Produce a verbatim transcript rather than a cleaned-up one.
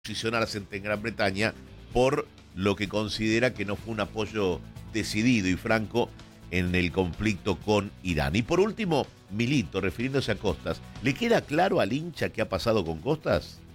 posicionarse en Gran Bretaña por lo que considera que no fue un apoyo decidido y franco en el conflicto con Irán. Y por último, Milito, refiriéndose a Costas, ¿le queda claro al hincha qué ha pasado con Costas?